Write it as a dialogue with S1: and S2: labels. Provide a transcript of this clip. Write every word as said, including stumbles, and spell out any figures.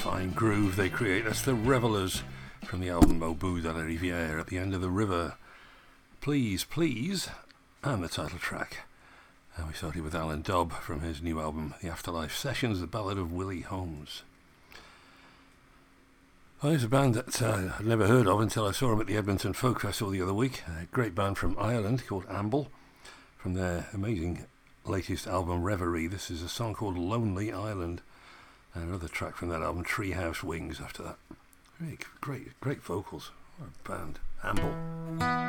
S1: fine groove they create. That's the Revelers from the album Au bout de la rivière, At the End of the River. Please, Please, and the title track. And we started with Alan Dobb from his new album, The Afterlife Sessions, The Ballad of Willie Holmes. Well, there's a band that uh, I'd never heard of until I saw them at the Edmonton Folk Festival the other week. A great band from Ireland called Amble, from their amazing latest album Reverie. This is a song called Lonely Island, and another track from that album, Treehouse Wings, after that. Great, great, great vocals. What a band. Amble.